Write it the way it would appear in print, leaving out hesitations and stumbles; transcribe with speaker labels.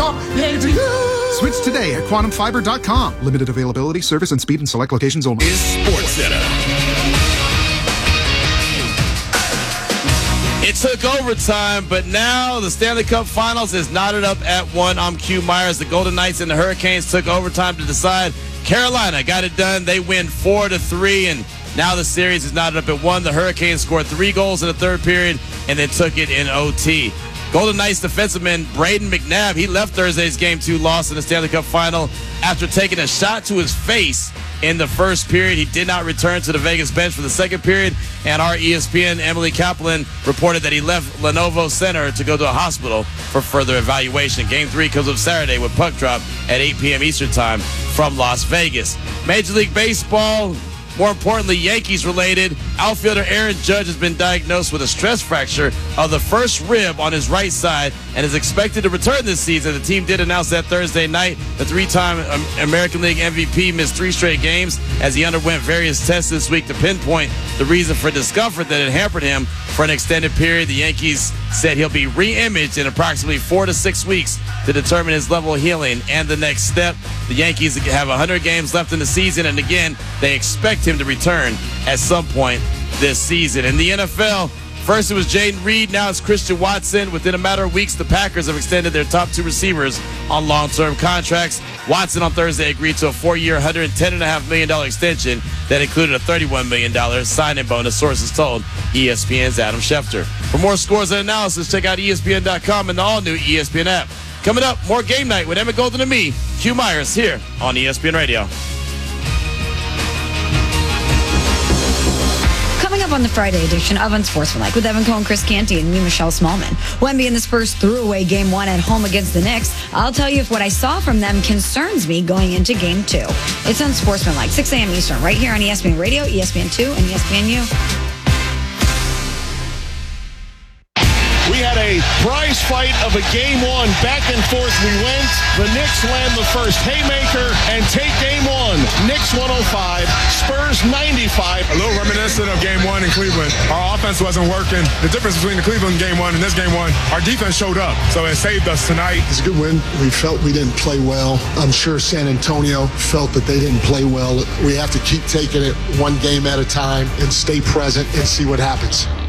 Speaker 1: talk to you.
Speaker 2: Switch today at quantumfiber.com. Limited availability, service and speed in select locations only.
Speaker 3: Is Sports Center. It took overtime, but now the Stanley Cup Finals is knotted up at 1. I'm Q Myers. The Golden Knights and the Hurricanes took overtime to decide. Carolina got it done. They win 4-3, and now the series is knotted up at 1. The Hurricanes scored 3 goals in the third period and then took it in OT. Golden Knights defenseman Braden McNabb, he left Thursday's Game 2 loss in the Stanley Cup Final after taking a shot to his face in the first period. He did not return to the Vegas bench for the second period, and our ESPN Emily Kaplan reported that he left Lenovo Center to go to a hospital for further evaluation. Game 3 comes up Saturday with puck drop at 8 p.m. Eastern Time from Las Vegas. Major League Baseball, more importantly, Yankees related, outfielder Aaron Judge has been diagnosed with a stress fracture of the first rib on his right side and is expected to return this season. The team did announce that Thursday night. The 3-time American League MVP missed 3 straight games as he underwent various tests this week to pinpoint the reason for discomfort that had hampered him for an extended period. The Yankees said he'll be re-imaged in approximately 4 to 6 weeks to determine his level of healing and the next step. The Yankees have 100 games left in the season, and again, they expect him to return at some point this season. In the NFL, first it was Jaden Reed, now it's Christian Watson. Within a matter of weeks, the Packers have extended their top 2 receivers on long-term contracts. Watson on Thursday agreed to a 4-year, $110.5 million extension that included a $31 million signing bonus, sources told ESPN's Adam Schefter. For more scores and analysis, check out ESPN.com and the all-new ESPN app. Coming up, more Game Night with Emmett Golden and me, Q Myers, here on ESPN Radio.
Speaker 4: Coming up on the Friday edition of Unsportsmanlike with Evan Cohen, Chris Canty, and me, Michelle Smallman. Wemby and the Spurs threw away Game 1 at home against the Knicks. I'll tell you if what I saw from them concerns me going into Game 2. It's Unsportsmanlike, 6 a.m. Eastern, right here on ESPN Radio, ESPN2, and ESPNU.
Speaker 5: We had a prize fight of a Game 1. Back and forth we went. The Knicks land the first haymaker and take Game 1. Knicks 105, Spurs 95.
Speaker 6: A little reminiscent of Game 1 in Cleveland. Our offense wasn't working. The difference between the Cleveland Game 1 and this Game 1, our defense showed up. So it saved us tonight.
Speaker 1: It's a good win. We felt we didn't play well. I'm sure San Antonio felt that they didn't play well. We have to keep taking it one game at a time and stay present and see what happens.